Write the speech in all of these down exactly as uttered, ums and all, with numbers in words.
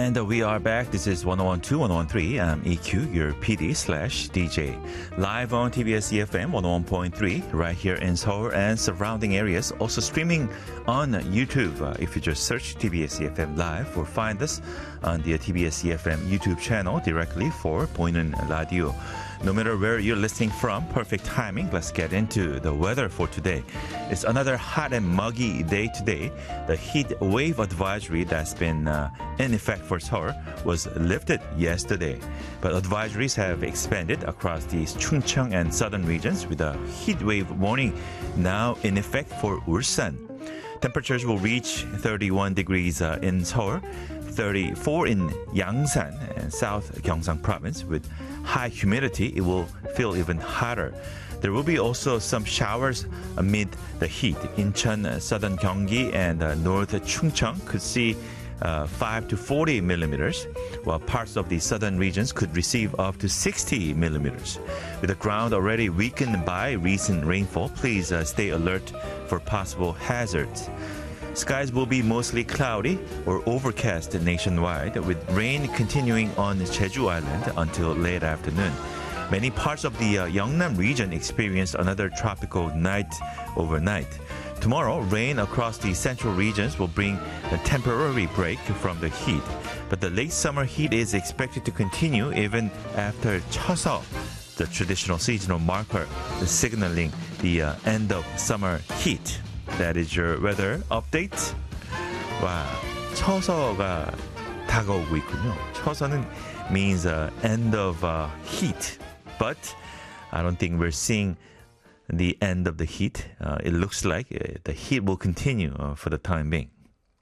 And we are back. This is one oh one two, one oh one three. I'm E Q, your P D slash D J. Live on T B S E F M one oh one point three, right here in Seoul and surrounding areas. Also streaming on YouTube. Uh, if you just search T B S E F M Live or find us on the T B S E F M YouTube channel directly for 보이는 라디오. No matter where you're listening from, perfect timing. Let's get into the weather for today. It's another hot and muggy day today. The heat wave advisory that's been uh, in effect for Seoul was lifted yesterday. But advisories have expanded across the Chungcheong and southern regions with a heat wave warning now in effect for Ulsan. Temperatures will reach thirty-one degrees uh, in Seoul, thirty-four in Yangsan and South Gyeongsang province. With high humidity, it will feel even hotter. There will be also some showers amid the heat. Incheon, southern Gyeonggi, and uh, north Chungcheong could see uh, five to forty millimeters, while parts of the southern regions could receive up to sixty millimeters. With the ground already weakened by recent rainfall, please uh, stay alert for possible hazards. Skies will be mostly cloudy or overcast nationwide, with rain continuing on Jeju Island until late afternoon. Many parts of the uh, Yeongnam region experienced another tropical night overnight. Tomorrow, rain across the central regions will bring a temporary break from the heat. But the late summer heat is expected to continue even after Cheoseok, the traditional seasonal marker signaling the uh, end of summer heat. That is your weather update. 와, 처서가 다가오고 있군요. 처서는 means uh, end of uh, heat. But I don't think we're seeing the end of the heat. Uh, it looks like uh, the heat will continue uh, for the time being.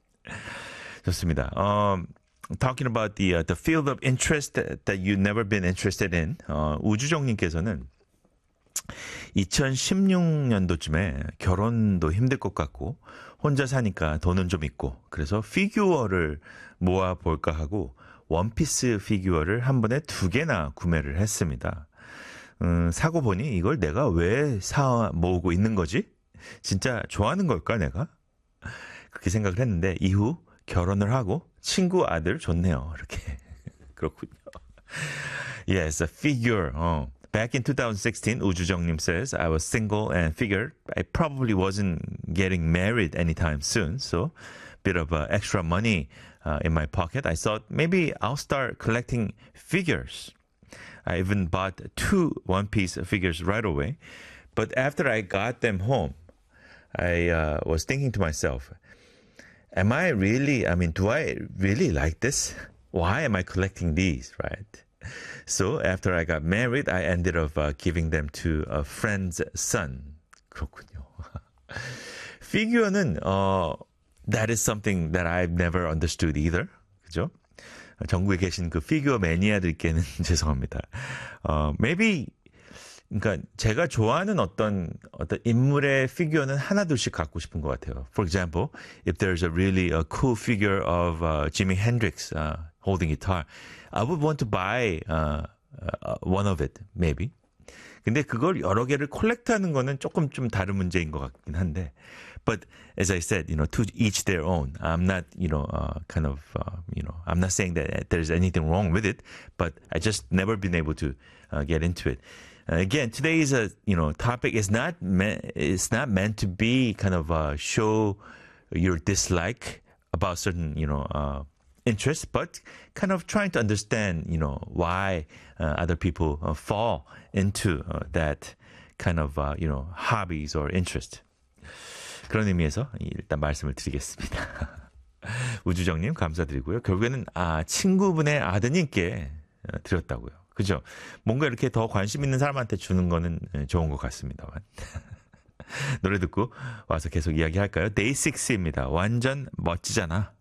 좋습니다. Um, talking about the uh, the field of interest that, that you've never been interested in. 어, 우주정님께서는 이천십육 년도쯤에 결혼도 힘들 것 같고 혼자 사니까 돈은 좀 있고 그래서 피규어를 모아볼까 하고 원피스 피규어를 한 번에 두 개나 구매를 했습니다. 음, 사고 보니 이걸 내가 왜 사 모으고 있는 거지? 진짜 좋아하는 걸까 내가? 그렇게 생각을 했는데 이후 결혼을 하고 친구 아들 좋네요. 이렇게 그렇군요. Yes, a figure. 어. Back in two thousand sixteen, 우주정님 says, I was single and figured I probably wasn't getting married anytime soon. So, bit of uh, extra money uh, in my pocket. I thought maybe I'll start collecting figures. I even bought two one-piece figures right away. But after I got them home, I uh, was thinking to myself, am I really, I mean, do I really like this? Why am I collecting these, right? So after I got married, I ended up uh, giving them to a friend's son. 그렇군요. 피규어는 uh, that is something that I've never understood either. 그죠? 전국에 계신 그 피규어 매니아들께는 죄송합니다. Uh, maybe 그러니까 제가 좋아하는 어떤 어떤 인물의 피규어는 하나둘씩 갖고 싶은 것 같아요. For example, if there's a really a cool figure of uh, Jimi Hendrix uh, holding guitar, I would want to buy uh, uh, one of it, maybe. 근데 그걸 여러 개를 콜렉트하는 거는 조금 좀 다른 문제인 것 같긴 한데, but as I said, you know, to each their own. I'm not, you know, uh, kind of, uh, you know, I'm not saying that there's anything wrong with it, but I just never been able to uh, get into it. Uh, again, today's uh, you know topic is not me- it's not meant to be kind of uh, show your dislike about certain, you know. Uh, interests, but kind of trying to understand, you know, why uh, other people uh, fall into uh, that kind of, uh, you know, hobbies or interest. 그런 의미에서 일단 말씀을 드리겠습니다. 우주정님 감사드리고요. 결국에는 아 친구분의 아드님께 드렸다고요. 그죠? 뭔가 이렇게 더 관심 있는 사람한테 주는 거는 좋은 것 같습니다만. 노래 듣고 와서 계속 이야기할까요? 데이식스입니다. 완전 멋지잖아.